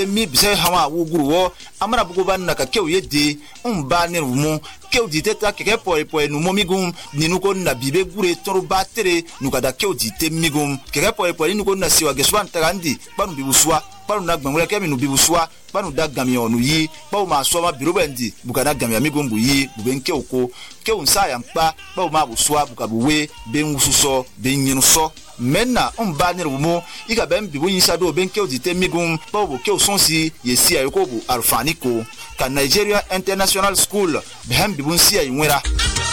mi bise hawa wuguru amara bugo banna ka kew yedde ba ne rumu kew diteta keke po nu momigum ninu ko na bibe gure toro batere nu kada kew dite migum keke po nu ko na siwa geswan tagandi banu bibuswa banu na gbangura kemi nu bibuswa banu da gamion nu yi bawo ma so ma biro bendi bukana gamia migum bu yi bu ben kew ko kew nsa ya mpa bawo ma buswa bukabuwe ben wususo ben yinuso menna ba ne rumu iga ben bibu yinsa do ben kew dite migum bawo kew sonsi yesi ayoko bu alfaniko ka Nigeria International School behem bibun siya inwera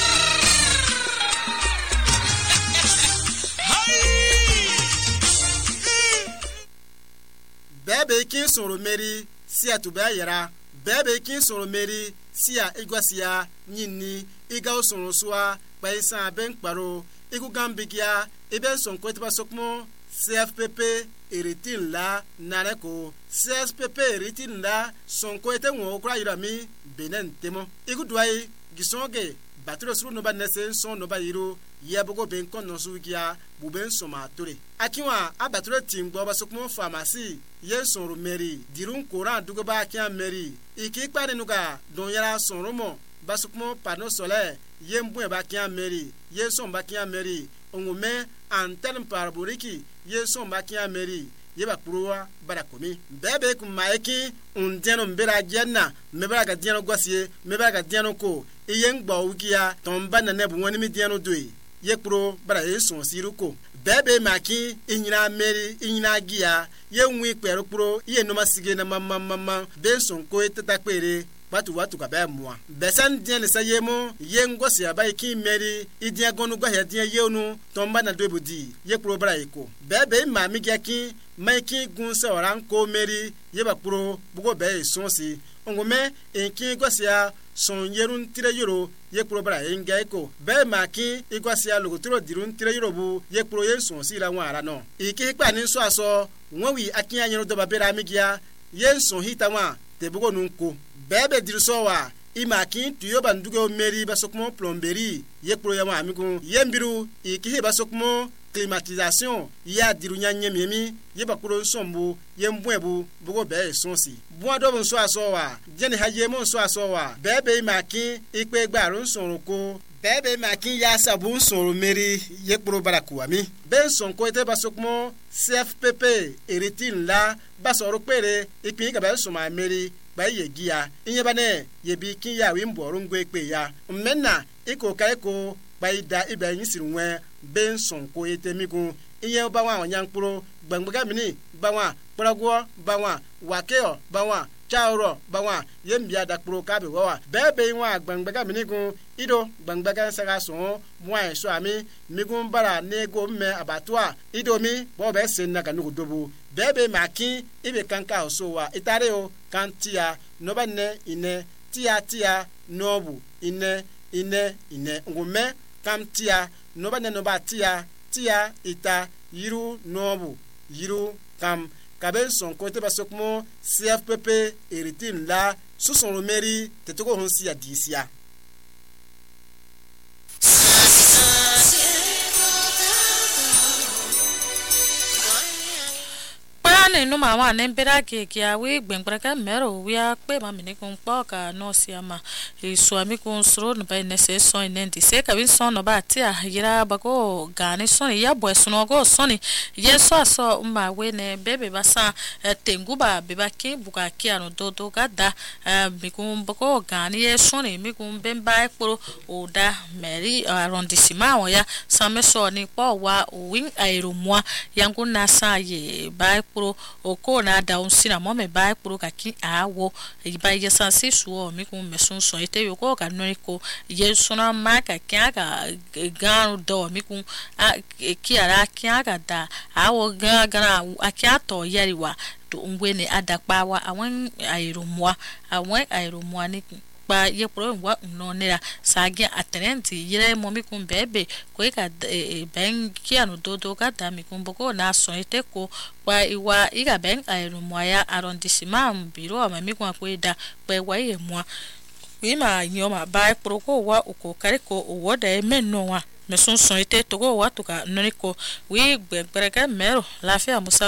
bebe kin soro meri siya tubayera bebe kin soro meri siya igwasia nyinni iga soro suwa baisa ben kparo igu gambigia iben son kwetba sokmo CFPP eritin la nareko CFPP eritin la son kwete ngo kra irami benen temo igu duai gisonge batro suru no banese son no bayiro yabogo ben kono sugia buben soma tore akiwa abatro timgbo basokmo pharmacy yenson romeri dirun koran dugo ba kian meri iki kpare nuga don yara son romo basokmo panneau solaire yembu ba kian meri yenson ba kian meri ongume antenne parabolique yenson ba kian meri yeba kuruwa barakomi bebe kumaeki undeno mbera janna mebara ga diano gwasie mebara ga diano ko iyen gbo ugia tomba na nebu woni mi diano doi yekuro bara yeson siruko bebe maki inyina meri inyina gia yenwi kperu kuro iye no masige na mama benson ko etata kpere watu ka ba mua besan dien le sayemo yengosi abai ki meri idia gonu gwa ya dien yenu tomba na dwebudi yekuro bara eko bebe mami gia ki maiki gunsa oran ko meri yeba kuro bugo be sonsi ngome enki gwasia son yerun tire yoro yekuro bara enga eko be maki igwasia logotiro dirun tire yoro bu yekuro yenson si la nwara no iki pa ni so aso wonwi akinya nyero do babera migia yenson hitawa te bugo nunko bebe dirsowa imaki tuyo bandugo meri basokmo plomberie yekuro ya ma amigo yembiru iki basokmo climatisation ya dirunya nyemiemi yeba kuro nsombu yembwebu bugo be sonsi bua do so asowa jeni hayemo so asowa bebe maki ikpe gbarun sonroko bebe maki ya sabun sonro meri yekuro barakuami benson ko ete basokmo CFPP eritin la basoro pere ipin ka be soma meri baye gia inyebane yebi kin ya wimbo ngwe pe ya menna iko kaiko baida ibe nyisirunwe benson ko etemigun iye bawa onyankpuro gbangbaga mini bawa kporagwo bawa wakeo bawa chauro bawa yembia dakpuro kabe wa bebe nwa gbangbaga mini gun ido gbangbaga saga so mwa so ami migun bara nego mme abatwa ido mi bo be senna kanu dobu bebe maki ibe kanka so wa itareo kantia nobanne ine tia nobu ine ngume kamtia nobanne nobatia tia ita yiru nobu yiru kam kaben son kote basokmo CFPP eritin la suson romeri tetoko honsi ya disia no mama nembera ke awi gbengbra ka mero wia pe ma mini kun poka no siama so ami kun sro no ba nese so inendi se ka win so no ba ti a yira ba ko gani so ya bo so no go so ni ye so ma we ne bebe basa tengu ba be ba ke buka ki anu do gada mi kun ba ko gani ye so ni mi kun ben ba ekporo oda meri arrondissement o ya same so ni po wa win airumwa yangu na sa ye ba ekporo oko na da unsina mo me ba kuro kaki awo iba ye sansi suo mi kun mesun so ite yoko ka no ko ye sona ma ka kya ka gan do mi kun ki ara kya ka da awo gana akya to yariwa to ngwene adakpawa awon airomwa ni ba ye pro wa no nera sagi atrenti yire mo mi kun bebe ko ka ben ki anu do ka da mi kun boko na so ite ko wa iwa iga ben airomwa ya arrondissement biro ma mi kun ko da pe wa ye mo wi ma nyoma ba pro ko wa uko kare ko wo da menno wa me son ite to go wa to ka no ko wi gbe ka mero la fe amusa